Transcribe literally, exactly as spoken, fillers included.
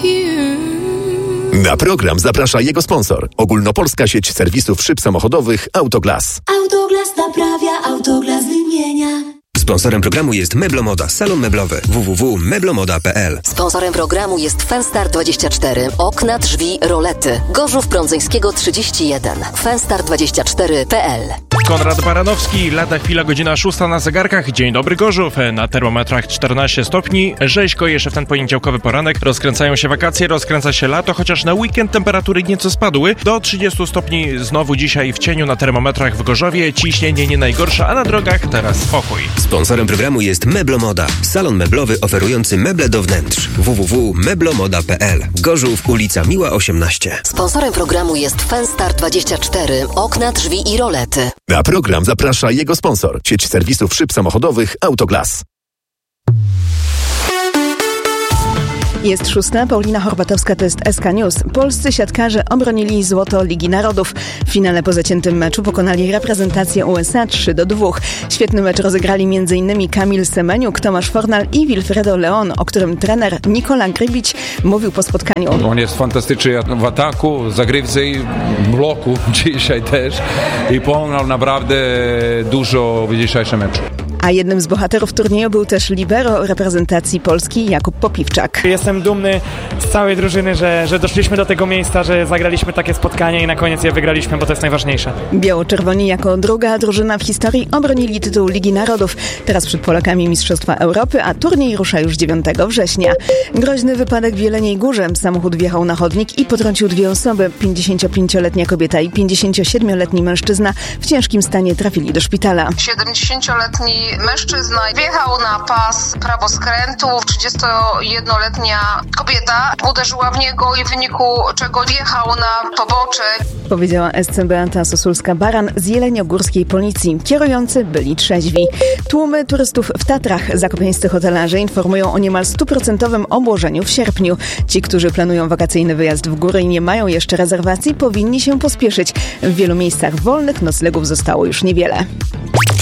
Na program zaprasza jego sponsor. Ogólnopolska sieć serwisów szyb samochodowych Autoglas. Autoglas naprawia, Autoglas wymienia. Sponsorem programu jest Meblomoda, salon meblowy w w w kropka meblomoda kropka p l. Sponsorem programu jest Fenstar dwadzieścia cztery. Okna, drzwi, rolety. Gorzów Prądzyńskiego trzydzieści jeden. fenstar dwadzieścia cztery kropka p l. Konrad Baranowski, lata chwila, godzina szósta na zegarkach. Dzień dobry Gorzów, na termometrach czternaście stopni. Rzeźko jeszcze w ten poniedziałkowy poranek. Rozkręcają się wakacje, rozkręca się lato, chociaż na weekend temperatury nieco spadły. Do trzydziestu stopni znowu dzisiaj w cieniu na termometrach w Gorzowie. Ciśnienie nie najgorsze, a na drogach teraz spokój. Sponsorem programu jest Meblomoda, salon meblowy oferujący meble do wnętrz. w w w kropka meblomoda kropka p l. Gorzów, ulica Miła osiemnaście. Sponsorem programu jest Fenstar dwadzieścia cztery. Okna, drzwi i rolety. Na program zaprasza jego sponsor. Sieć serwisów szyb samochodowych Autoglas. Jest szósta, Paulina Horbatowska, to jest S K News. Polscy siatkarze obronili złoto Ligi Narodów. W finale po zaciętym meczu pokonali reprezentację U S A trzy do dwóch. Świetny mecz rozegrali m.in. Kamil Semeniuk, Tomasz Fornal i Wilfredo Leon, o którym trener Nikola Grybić mówił po spotkaniu. On jest fantastyczny w ataku, zagrywce i bloku dzisiaj też i pomagał naprawdę dużo w dzisiejszym meczu. A jednym z bohaterów turnieju był też libero reprezentacji Polski Jakub Popiwczak. Jestem dumny z całej drużyny, że, że doszliśmy do tego miejsca, że zagraliśmy takie spotkanie i na koniec je wygraliśmy, bo to jest najważniejsze. Biało-czerwoni jako druga drużyna w historii obronili tytuł Ligi Narodów. Teraz przed Polakami Mistrzostwa Europy, a turniej rusza już dziewiątego września. Groźny wypadek w Jeleniej Górze. Samochód wjechał na chodnik i potrącił dwie osoby. pięćdziesięciopięcioletnia kobieta i pięćdziesięciosiedmioletni mężczyzna w ciężkim stanie trafili do szpitala. siedemdziesięcioletni mężczyzna wjechał na pas prawoskrętu. trzydziestojednoletnia kobieta uderzyła w niego i w wyniku czego wjechał na pobocze. Powiedziała S C Beata Sosulska-Baran z jeleniogórskiej policji. Kierujący byli trzeźwi. Tłumy turystów w Tatrach. Zakopiańscy hotelarze informują o niemal stuprocentowym obłożeniu w sierpniu. Ci, którzy planują wakacyjny wyjazd w góry i nie mają jeszcze rezerwacji, powinni się pospieszyć. W wielu miejscach wolnych noclegów zostało już niewiele.